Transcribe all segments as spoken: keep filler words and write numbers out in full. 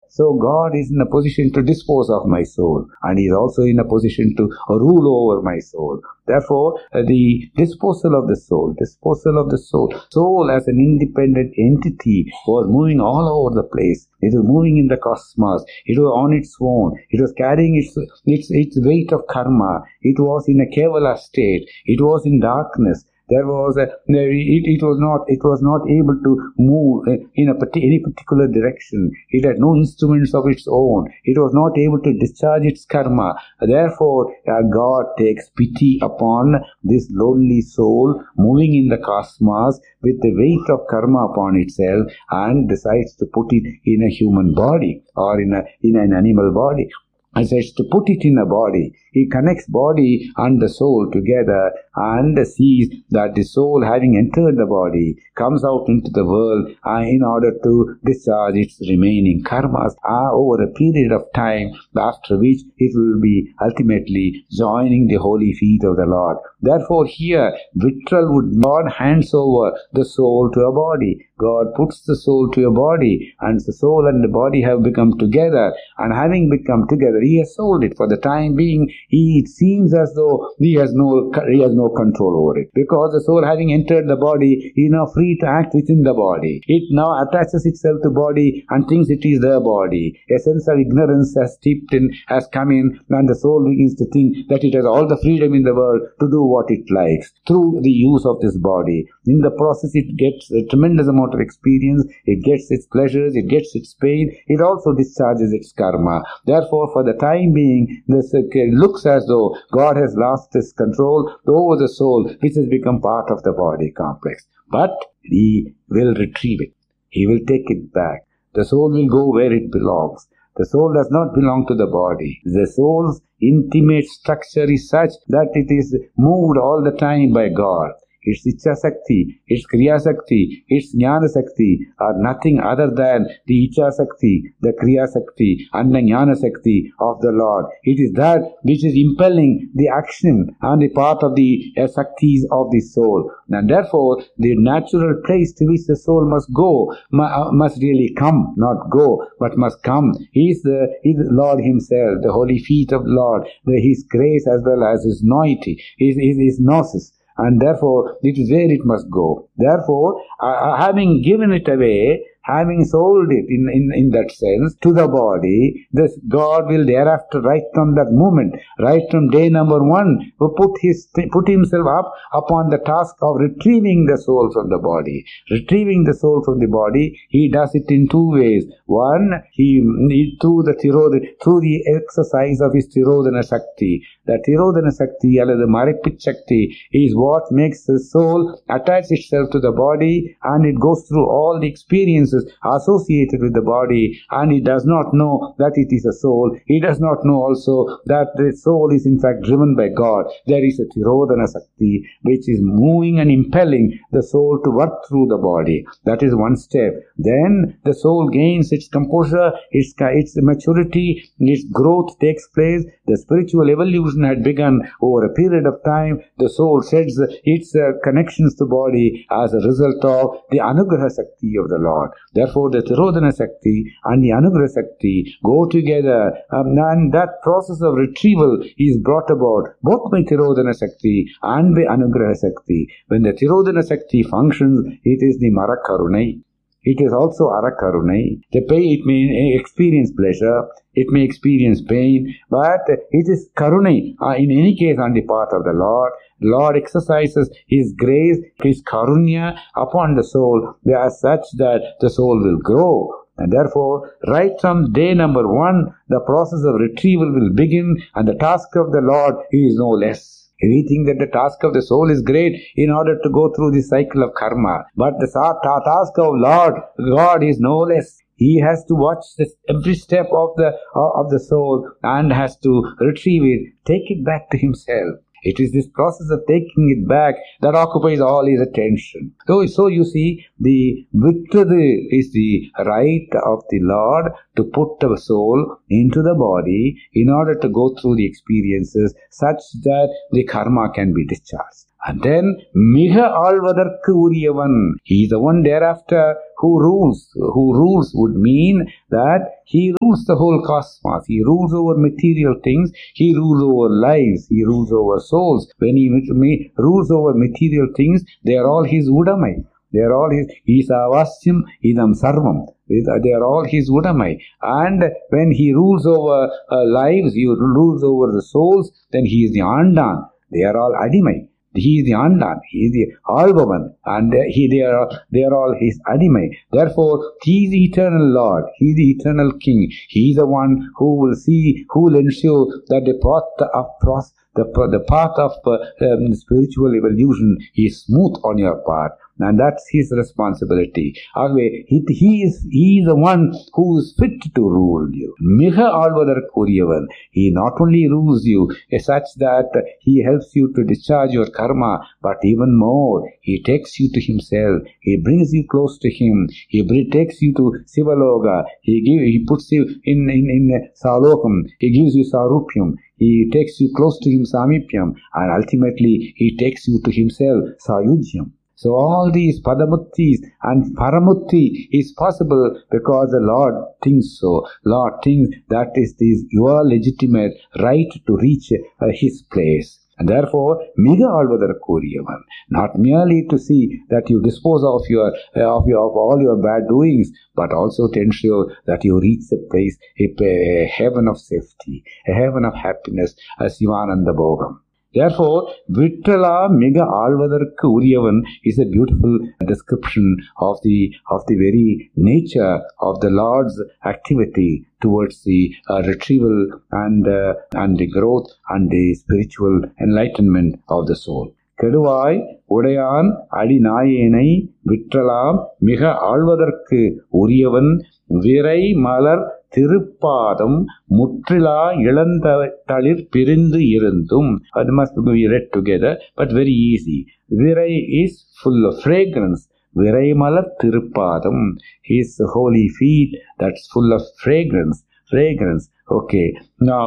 So God is in a position to dispose of my soul, and He is also in a position to rule over my soul. Therefore, uh, the disposal of the soul, disposal of the soul, soul as an independent entity was moving all over the place. It was moving in the cosmos. It was on its own. It was carrying its its its weight of karma. It was in a Kevala state. It was in darkness. There was a, it, it was not it was not able to move in a any particular direction. It had no instruments of its own. It was not able to discharge its karma. Therefore, uh, God takes pity upon this lonely soul moving in the cosmos with the weight of karma upon itself, and decides to put it in a human body or in a in an animal body. And says to put it in a body. He connects body and the soul together and sees that the soul, having entered the body, comes out into the world uh, in order to discharge its remaining karmas uh, over a period of time, after which it will be ultimately joining the holy feet of the Lord. Therefore, here, Vitral would not hands over the soul to a body. God puts the soul to a body, and the soul and the body have become together, and having become together, He has sold it. For the time being, he, it seems as though he has no he has no control over it, because the soul, having entered the body, is now free to act within the body. It now attaches itself to body and thinks it is their body. A sense of ignorance has steeped in, has come in, and the soul begins to think that it has all the freedom in the world to do what it likes through the use of this body. In the process, it gets a tremendous amount of experience, it gets its pleasures, it gets its pain, it also discharges its karma. Therefore, for the time being, this uh, looks as though God has lost his control over the soul, which has become part of the body complex. But He will retrieve it. He will take it back. The soul will go where it belongs. The soul does not belong to the body. The soul's intimate structure is such that it is moved all the time by God. Its Ichcha Sakti, its Kriya Sakti, its Jnana Sakti are nothing other than the Ichcha Sakti, the Kriya Sakti and the Jnana Sakti of the Lord. It is that which is impelling the action and the part of the uh, Saktis of the soul. And therefore, the natural place to which the soul must go, uh, must really come, not go, but must come. He is the, he is the Lord Himself, the holy feet of the Lord, the, His grace as well as His noity, His, His, His gnosis. And therefore, it is where it must go. Therefore, uh, having given it away, having sold it in, in, in that sense to the body, this God will thereafter, right from that moment, right from day number one, put his put himself up upon the task of retrieving the soul from the body. Retrieving the soul from the body, He does it in two ways. One, he, he through the Tirodhana, through the exercise of his Tirodhana Shakti. The Tirodhana Shakti, or the Maripit Shakti, is what makes the soul attach itself to the body, and it goes through all the experiences associated with the body, and it does not know that it is a soul. It does not know also that the soul is in fact driven by God. There is a Tirodhana Shakti which is moving and impelling the soul to work through the body. That is one step. Then the soul gains its composure, its, its maturity, its growth takes place. The spiritual evolution had begun over a period of time. The soul sheds its uh, connections to body as a result of the Anugraha Shakti of the Lord. Therefore, the Tirodhana Shakti and the Anugraha Shakti go together, um, and that process of retrieval is brought about both by Tirodhana Shakti and by Anugraha Shakti. When the Tirodhana Shakti functions, it is the Marakarunai. It is also Arakarunai. The pain, it may experience pleasure, it may experience pain, but it is Karunai, uh, in any case on the part of the Lord. Lord exercises His grace, His Karunya upon the soul, as such that the soul will grow. And therefore, right from day number one, the process of retrieval will begin, and the task of the Lord is no less. We think that the task of the soul is great in order to go through the cycle of karma. But the task of Lord God is no less. He has to watch this, every step of the uh, of the soul, and has to retrieve it, take it back to Himself. It is this process of taking it back that occupies all his attention. So, so you see, the victory is the right of the Lord to put the soul into the body in order to go through the experiences such that the karma can be discharged. And then, miga alvadarku uriyavan. He is the one thereafter who rules. Who rules would mean that he rules the whole cosmos. He rules over material things. He rules over lives. He rules over souls. When he rules over material things, they are all his udamai. They are all his, Isavasyam idam sarvam. They are all his udamai. And when he rules over uh, lives, he rules over the souls, then he is the Andan. They are all adimai. He is the Andan, he is the Alvavan, and he, they, are, they are all his Adimai. Therefore, he is the eternal Lord, he is the eternal King. He is the one who will see, who will ensure that the path of pros, the, the path of uh, um, spiritual evolution is smooth on your path. And that's his responsibility. He, he, is, he is the one who is fit to rule you. Miga alvadarkuriyavan. He not only rules you such that he helps you to discharge your karma, but even more, he takes you to himself. He brings you close to him. He takes you to Sivaloga. He, give, he puts you in, in, in Salokam. He gives you Sarupyam. He takes you close to him, Samipyam. And ultimately, he takes you to himself, Sayujyam. So all these Padamuttis and Paramutti is possible because the Lord thinks so. Lord thinks that is this your legitimate right to reach uh, his place. And therefore, miga alvadarkuriyavan, not merely to see that you dispose of your uh, of your of all your bad doings, but also to ensure that you reach the place, a, a heaven of safety, a heaven of happiness, as Sivananda Bhogam. Therefore, Vittala miga alvadarku uriyavan is a beautiful description of the of the very nature of the Lord's activity towards the uh, retrieval and uh, and the growth and the spiritual enlightenment of the soul. Keduvaai udayan adi nayenai vittalam miga alvadarku uriyavan virai malar திருப்பாதம் முற்றிலா இளந்தளிர் பிரிந்து இருந்தும். It must be read together, but very easy. Virai is full of fragrance. Virai malar திருப்பாதம், his holy feet, that's full of fragrance. Fragrance. Okay. Now,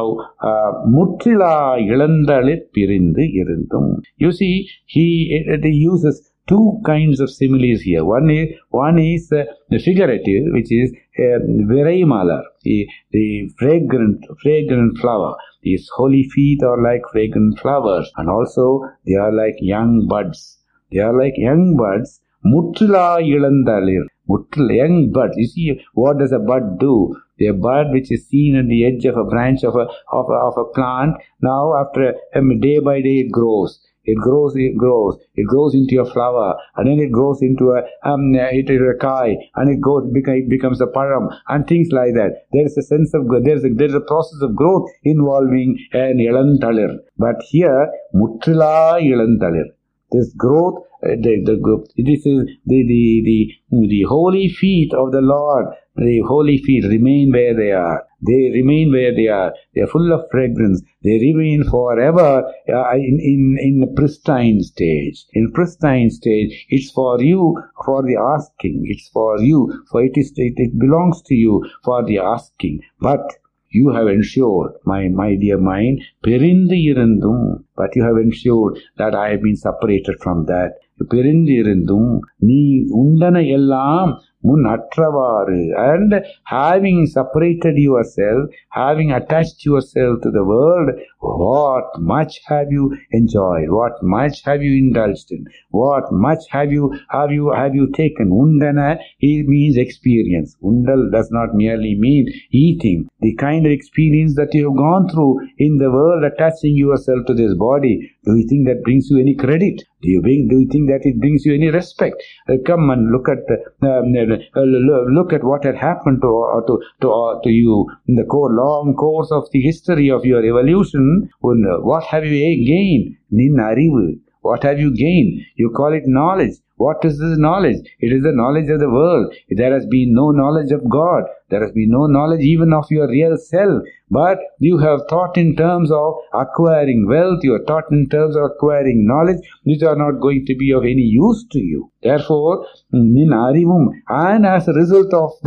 முற்றிலா இளந்தளிர் பிரிந்து இருந்தும். You see, he it, it uses two kinds of similes here. One is one is uh, the figurative, which is uh, Virai malar, the, the fragrant fragrant flower. These holy feet are like fragrant flowers, and also they are like young buds. They are like young buds. Mutrila ilandalir. Mutrila, young bud. You see, what does a bud do? The bud which is seen at the edge of a branch of a of a, of a plant. Now, after um, day by day, it grows. It grows, it grows, it grows into a flower, and then it grows into a, um, it is a kai, and it goes, it becomes a param, and things like that. There is a sense of, there is a, there is a process of growth involving an ilantalir. But here, mutrila ilantalir. This growth, uh, the, the, this is the, the, the, the holy feet of the Lord. The holy feet remain where they are. They remain where they are. They are full of fragrance. They remain forever uh, in, in, in a pristine stage. In pristine stage, it's for you, for the asking. It's for you, for it is, it, it belongs to you for the asking. But you have ensured, my, my dear mind, pirindu irundum, but you have ensured that I have been separated from that. Pirindu irundum, nee undana ellam mun attavaru, and having separated yourself, having attached yourself to the world, what much have you enjoyed, what much have you indulged in, what much have you have you have you taken. Undana, it means experience. Undal does not merely mean eating. The kind of experience that you have gone through in the world, attaching yourself to this body, do you think that brings you any credit? Do you bring, do you think that it brings you any respect? Uh, come and look at um, uh, look at what had happened to uh, to to, uh, to you in the core, long course of the history of your evolution. When, uh, what have you gained? Nin arivu. What have you gained? You call it knowledge. What is this knowledge? It is the knowledge of the world. There has been no knowledge of God. There has been no knowledge even of your real self. But you have thought in terms of acquiring wealth. You are taught in terms of acquiring knowledge, which are not going to be of any use to you. Therefore, nin arivum. And as a result of this,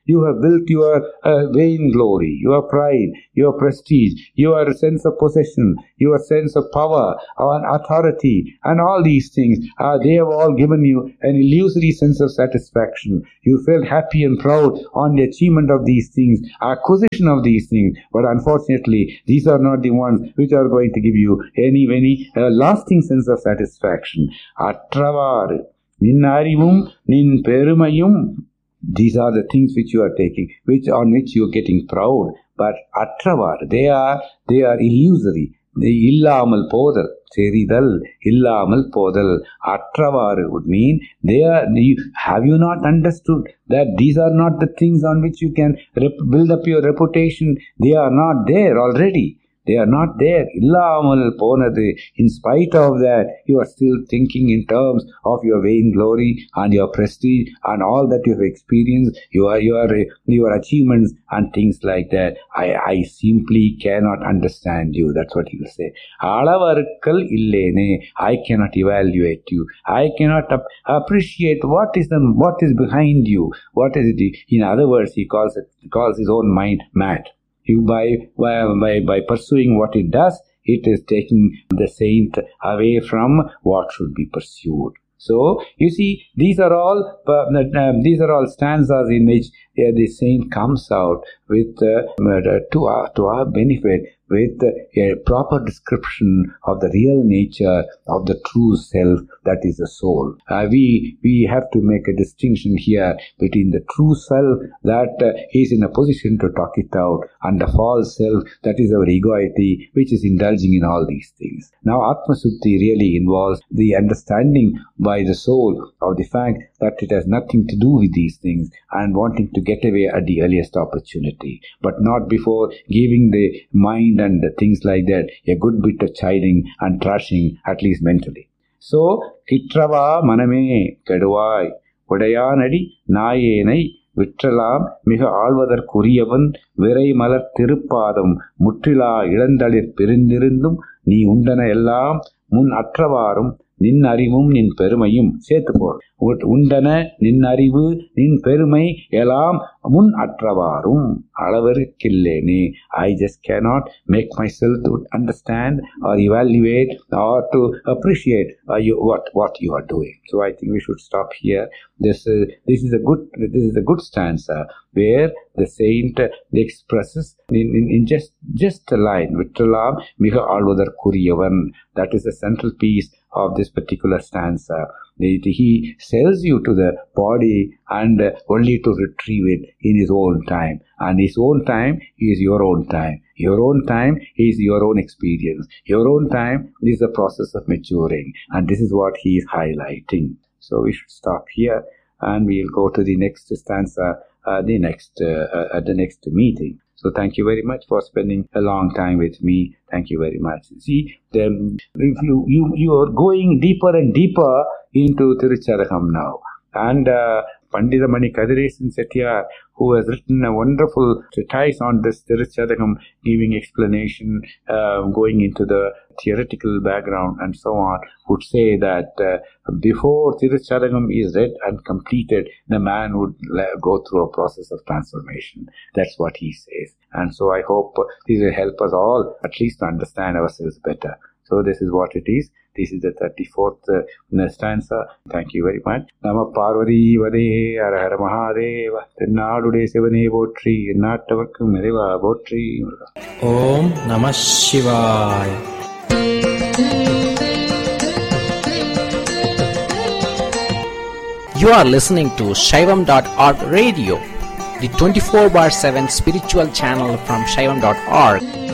you have built your uh, vain glory, your pride, your prestige, your sense of possession, your sense of power and authority, and all these things, uh, they have all given you an illusory sense of satisfaction. You felt happy and proud on the achievement of these things, acquisition of these things, but unfortunately, these are not the ones which are going to give you any, any uh, lasting sense of satisfaction. Atravar, nin arivum, nin perumayum. These are the things which you are taking, which on which you are getting proud. But atravar, they are they are illusory. Illamal podal, seridal, illamal podal. Atravar would mean they are. Have you not understood that these are not the things on which you can rep- build up your reputation? They are not there already. They are not there. Illamal ponadu. In spite of that, you are still thinking in terms of your vain glory and your prestige and all that you have experienced, your your your achievements and things like that. I, I simply cannot understand you. That's what he will say. Alavarkkal illene. I cannot evaluate you. I cannot ap- appreciate what is the what is behind you. What is it? In other words, he calls it calls his own mind mad. You, by, by, by pursuing what it does, it is taking the saint away from what should be pursued. So, you see, these are all uh, these are all stanzas in which uh, the saint comes out with uh, to our to our benefit with uh, a proper description of the real nature of the true self, that is the soul. Uh, we we have to make a distinction here between the true self that uh, is in a position to talk it out and the false self, that is our egoity, which is indulging in all these things. Now, Atma Suddhi really involves the understanding by the soul of the fact that it has nothing to do with these things and wanting to get away at the earliest opportunity, but not before giving the mind and the things like that a good bit of chiding and trashing, at least mentally. So, Kitrava maname keduvai udayanadi nayenai விற்றலாம் மிக ஆழ்வதற்குரியவன் விரை மலர் திருப்பாதம் முற்றிலா இளந்தளிர் பிரிந்திருந்தும் நீ உண்டன எல்லாம் முன் அற்றவாறும் நின் அறிவும் நின் பெருமையும் சேர்த்து போர் உண்டன நின் அறிவு நின் பெருமை எல்லாம் முன் அற்றவாறும் அளவருக்கில்லேனே. I just cannot make myself to understand or evaluate or to appreciate uh, you, what what you are doing. So I think we should stop here. This uh, this is a good this is a good stanza where the saint uh, expresses in, in, in just just a line, Vitralam miga alvadharkuriyavan. That is the central piece of this particular stanza. He sells you to the body and uh, only to retrieve it in his own time. And his own time is your own time. Your own time is your own experience. Your own time is the process of maturing. And this is what he is highlighting. So we should stop here and we'll go to the next stanza uh, the next uh, uh, at the next meeting. So thank you very much for spending a long time with me. Thank you very much. See, the, if you, you, you are going deeper and deeper into Tirucharagam now. And uh, Pandita Mani Kadiresan Setiyar, who has written a wonderful treatise on this Tirucharagam, giving explanation, uh, going into the theoretical background and so on, would say that uh, before Tirucharagam is read and completed, the man would go through a process of transformation. That's what he says. And so I hope this will help us all at least to understand ourselves better. So this is what it is. This is the thirty-fourth uh, stanza. Thank you very much. Nama Parvati Vade Hara Hara Mahadeva Tennadude Sivane Botri Nattavakku Mereva Botri. Om Namah Shivaya. You are listening to Shaivam dot org radio, the twenty-four bar seven spiritual channel from Shaivam dot org.